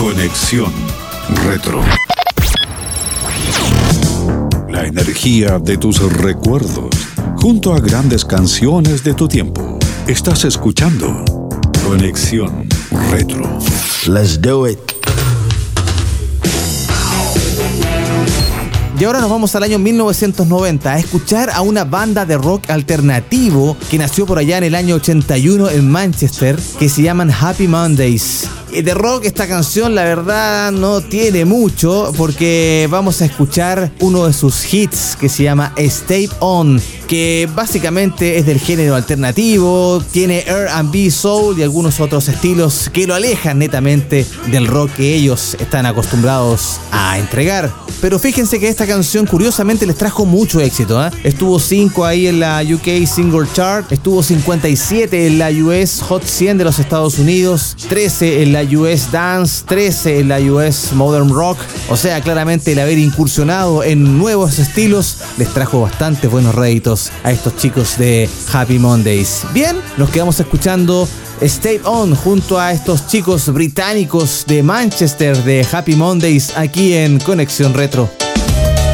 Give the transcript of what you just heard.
Conexión Retro. La energía de tus recuerdos, junto a grandes canciones de tu tiempo. Estás escuchando Conexión Retro. Let's do it. Y ahora nos vamos al año 1990 a escuchar a una banda de rock alternativo que nació por allá en el año 81 en Manchester, que se llaman Happy Mondays. De rock esta canción la verdad no tiene mucho, porque vamos a escuchar uno de sus hits que se llama Stay On, que básicamente es del género alternativo, tiene R&B, soul y algunos otros estilos que lo alejan netamente del rock que ellos están acostumbrados a entregar. Pero fíjense que esta canción curiosamente les trajo mucho éxito, ¿eh? Estuvo 5 ahí en la UK Single Chart, estuvo 57 en la US Hot 100 de los Estados Unidos, 13 en la US Dance, 13 en la US Modern Rock. O sea, claramente el haber incursionado en nuevos estilos les trajo bastante buenos réditos a estos chicos de Happy Mondays. Bien, nos quedamos escuchando Stay On junto a estos chicos británicos de Manchester de Happy Mondays aquí en Conexión Retro.